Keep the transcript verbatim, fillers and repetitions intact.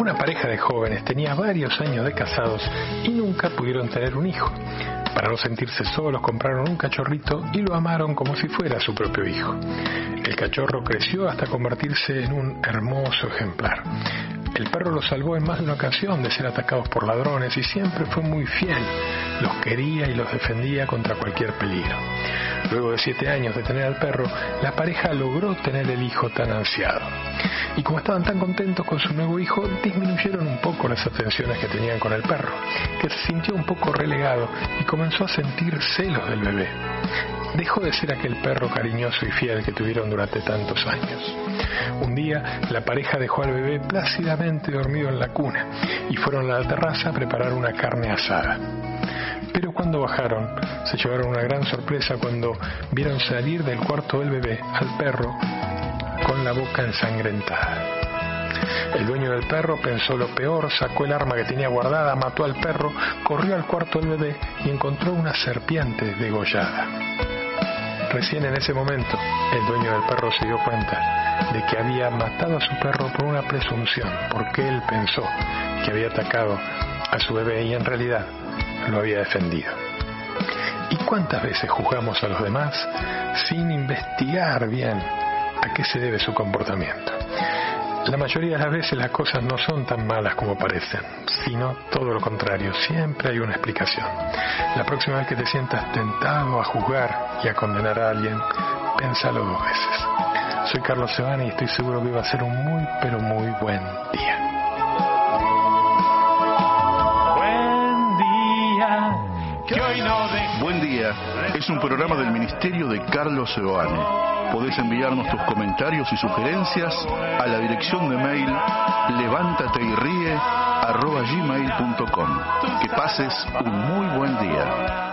Una pareja de jóvenes tenía varios años de casados y nunca pudieron tener un hijo. Para no sentirse solos, compraron un cachorrito y lo amaron como si fuera su propio hijo. El cachorro creció hasta convertirse en un hermoso ejemplar. El perro los salvó en más de una ocasión de ser atacados por ladrones y siempre fue muy fiel. Los quería y los defendía contra cualquier peligro. Luego de siete años de tener al perro, la pareja logró tener el hijo tan ansiado. Y como estaban tan contentos con su nuevo hijo, disminuyeron un poco las atenciones que tenían con el perro, que se sintió un poco relegado y comenzó a sentir celos del bebé. Dejó de ser aquel perro cariñoso y fiel que tuvieron durante tantos años. Un día, la pareja dejó al bebé plácidamente dormido en la cuna y fueron a la terraza a preparar una carne asada. Pero cuando bajaron, se llevaron una gran sorpresa cuando vieron salir del cuarto del bebé al perro con la boca ensangrentada. El dueño del perro pensó lo peor, sacó el arma que tenía guardada, mató al perro, corrió al cuarto del bebé y encontró una serpiente degollada. Recién en ese momento, el dueño del perro se dio cuenta de que había matado a su perro por una presunción, porque él pensó que había atacado a su bebé y en realidad lo había defendido. ¿Y cuántas veces juzgamos a los demás sin investigar bien a qué se debe su comportamiento? La mayoría de las veces las cosas no son tan malas como parecen, sino todo lo contrario, siempre hay una explicación. La próxima vez que te sientas tentado a juzgar y a condenar a alguien, pénsalo dos veces. Soy Carlos Sebane y estoy seguro que va a ser un muy, pero muy buen día. Buen Día es un programa del Ministerio de Carlos Sebane. Podés enviarnos tus comentarios y sugerencias a la dirección de mail levántateyríe arroba gmail punto com. Que pases un muy buen día.